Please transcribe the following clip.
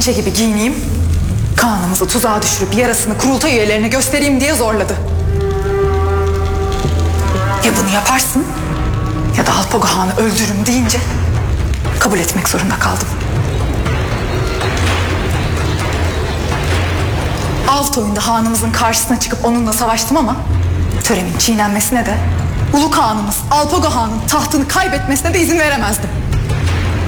pençe gibi giyineyim, Kaan'ımızı tuzağa düşürüp yarasını kurultay üyelerine göstereyim diye zorladı. Ya bunu yaparsın ya da Alpago Han'ı öldürürüm deyince kabul etmek zorunda kaldım. Altoy'unda hanımızın karşısına çıkıp onunla savaştım ama töremin çiğnenmesine de Ulu Kağan'ımız Alpago Han'ın tahtını kaybetmesine de izin veremezdim.